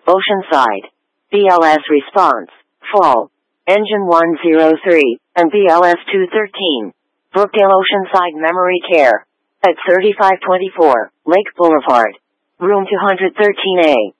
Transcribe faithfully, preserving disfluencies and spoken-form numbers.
Oceanside. B L S response, fall. Engine one oh three, and B L S two thirteen. Brookdale Oceanside Memory Care. At thirty-five twenty-four, Lake Boulevard. Room two thirteen A.